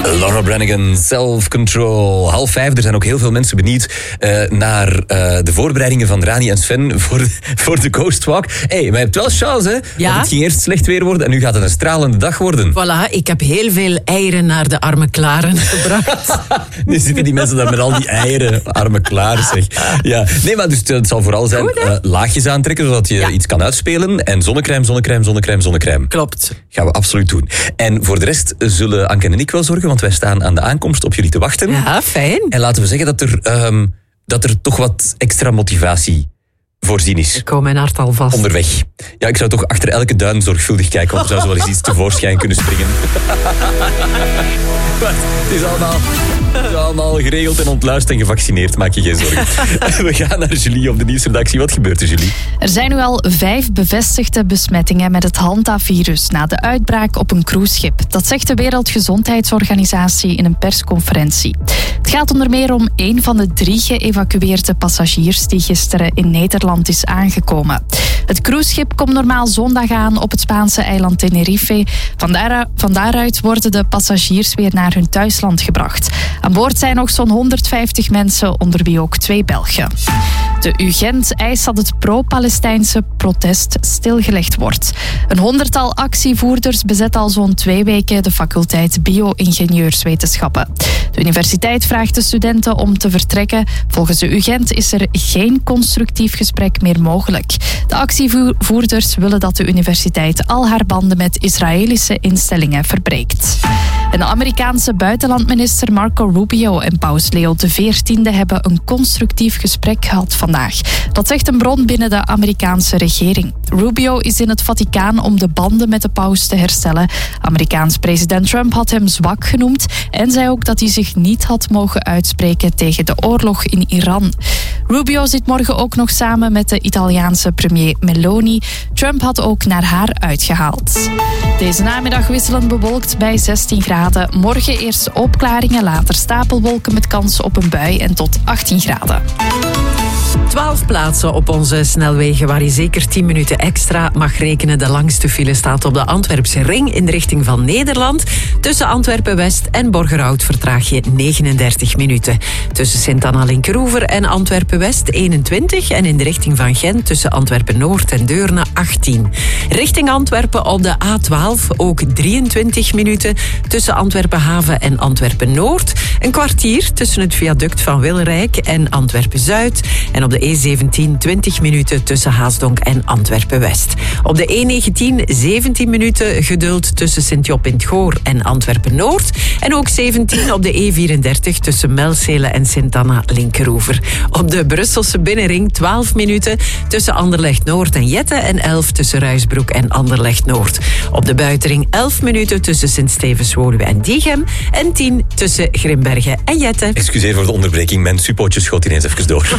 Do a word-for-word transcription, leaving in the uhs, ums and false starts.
Laura Branigan, Self-Control. Half vijf, er zijn ook heel veel mensen benieuwd uh, naar uh, de voorbereidingen van Rani en Sven voor, voor de Coast Walk. Hé, hey, maar je hebt wel chance, hè? Ja? Want het ging eerst slecht weer worden en nu gaat het een stralende dag worden. Voilà, ik heb heel veel eieren naar de arme klaren gebracht. Nu zitten die mensen daar met al die eieren, arme klaar, zeg. Ja. Nee, maar dus het zal vooral zijn uh, laagjes aantrekken, zodat je ja. iets kan uitspelen. En zonnecrème, zonnecrème, zonnecrème, zonnecrème. Klopt. Gaan we absoluut doen. En voor de rest zullen Anke en ik wel zorgen, want wij staan aan de aankomst op jullie te wachten. Ja, fijn. En laten we zeggen dat er, um, dat er toch wat extra motivatie voorzien is. Ik hou mijn hart al vast. Onderweg. Ja, ik zou toch achter elke duin zorgvuldig kijken, want er zou zo wel eens iets tevoorschijn kunnen springen. Maar het is allemaal, het is allemaal geregeld en ontluist en gevaccineerd, maak je geen zorgen. We gaan naar Julie op de nieuwsredactie. Wat gebeurt er, Julie? Er zijn nu al vijf bevestigde besmettingen met het Hanta-virus na de uitbraak op een cruiseschip. Dat zegt de Wereldgezondheidsorganisatie in een persconferentie. Het gaat onder meer om een van de drie geëvacueerde passagiers die gisteren in Nederland is aangekomen. Het cruiseschip komt normaal zondag aan op het Spaanse eiland Tenerife. Vandaar, van daaruit worden de passagiers weer naar hun thuisland gebracht. Aan boord zijn nog zo'n honderdvijftig mensen, onder wie ook twee Belgen. De U Gent eist dat het pro-Palestijnse protest stilgelegd wordt. Een honderdtal actievoerders bezet al zo'n twee weken de faculteit Bio-ingenieurswetenschappen. De universiteit vraagt de studenten om te vertrekken. Volgens de U Gent is er geen constructief gesprek meer mogelijk. De actievoerders willen dat de universiteit al haar banden met Israëlische instellingen verbreekt. En de Amerikaanse buitenlandminister Marco Rubio en paus Leo de veertiende hebben een constructief gesprek gehad vandaag. Dat zegt een bron binnen de Amerikaanse regering. Rubio is in het Vaticaan om de banden met de paus te herstellen. Amerikaans president Trump had hem zwak genoemd en zei ook dat hij zich niet had mogen uitspreken tegen de oorlog in Iran. Rubio zit morgen ook nog samen met de Italiaanse premier Meloni. Trump had ook naar haar uitgehaald. Deze namiddag wisselend bewolkt bij zestien graden. Morgen eerst opklaringen, later stapelwolken met kans op een bui en tot achttien graden. Twaalf plaatsen op onze snelwegen waar je zeker tien minuten extra mag rekenen. De langste file staat op de Antwerpse ring in de richting van Nederland. Tussen Antwerpen-West en Borgerhout vertraag je negenendertig minuten. Tussen Sint-Anna-Linkeroever en Antwerpen-West eenentwintig. En in de richting van Gent tussen Antwerpen-Noord en Deurne achttien. Richting Antwerpen op de A twaalf ook drieëntwintig minuten. Tussen Antwerpen-Haven en Antwerpen-Noord. Een kwartier tussen het viaduct van Wilrijk en Antwerpen-Zuid. En op de E zeventien twintig minuten tussen Haasdonk en Antwerpen-West. Op de E negentien zeventien minuten geduld tussen Sint-Job in het Goor en Antwerpen-Noord. En ook zeventien op de E vierendertig tussen Melcele en Sint-Anna-Linkeroever. Op de Brusselse binnenring twaalf minuten tussen Anderlecht-Noord en Jette. En elf tussen Ruisbroek en Anderlecht-Noord. Op de buitenring elf minuten tussen Sint-Stevens-Woluwe en Diegem. En tien tussen Grimbergen en Jette. Excuseer voor de onderbreking, mijn suppootje schoot ineens even door.